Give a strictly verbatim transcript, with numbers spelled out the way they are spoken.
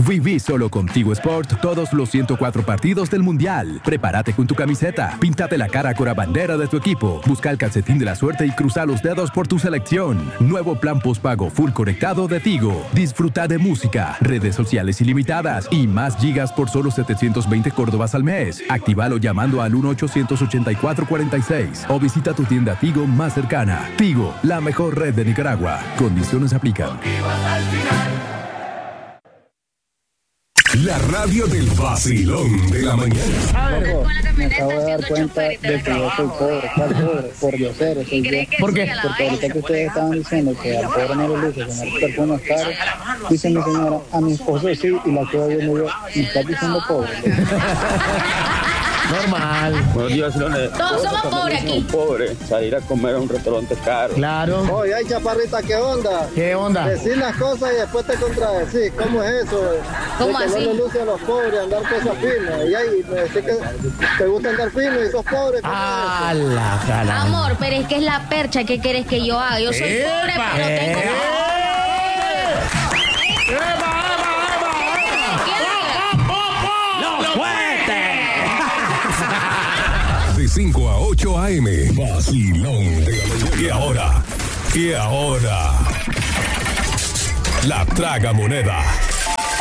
Viví solo con Tigo Sport todos los ciento cuatro partidos del Mundial. Prepárate con tu camiseta, píntate la cara con la bandera de tu equipo, busca el calcetín de la suerte y cruza los dedos por tu selección. Nuevo plan postpago full conectado de Tigo. Disfruta de música, redes sociales ilimitadas y más gigas por solo setecientos veinte córdobas al mes. Actívalo llamando al uno ochocientos ochenta y cuatro cuarenta y seis o visita tu tienda Tigo más cercana. Tigo, la mejor red de Nicaragua. Condiciones aplican. La radio del vacilón de la mañana. Me acabo de dar cuenta de que yo soy pobre, ¿cuál pobre? Por diosero soy yo. ¿Por qué? Porque ahorita que ustedes estaban diciendo que al pobre no le luce tener perfumes caros, dice mi señora, a mi esposo sí, y la quedo viendo yo, me estás diciendo pobre. Normal. Buenos días, Vacilones. Todos somos pobres aquí. Pobres, salir a comer a un restaurante caro. Claro. Oye, ay, chaparrita, ¿qué onda? ¿Qué onda? Decir las cosas y después te contradecir. ¿Cómo es eso? ¿Cómo de que así? no le luce a los pobres andar cosas finas. Y ahí me decís que te gusta andar fino y sos pobre. ¿Cómo Ah, es eso? la cara. Amor, pero es que es la percha. ¿Qué quieres que yo haga? Yo soy pobre, pero tengo... De cinco a ocho a eme. Vacilón de la mañana. Y ahora, y ahora, la traga moneda.